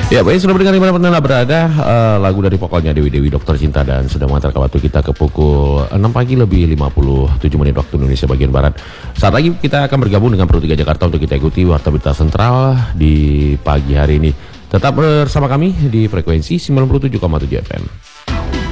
Ya, baik, sudah mendengar dimana pernah berada lagu dari vokalnya Dewi Dewi Dokter Cinta, dan sudah mengantarkan waktu kita ke pukul 6 pagi lebih 57 menit waktu Indonesia bagian Barat. Saat lagi kita akan bergabung dengan Pro 3 Jakarta untuk kita ikuti Warta Berita Sentral di pagi hari ini. Tetap bersama kami di frekuensi 97,7 FM.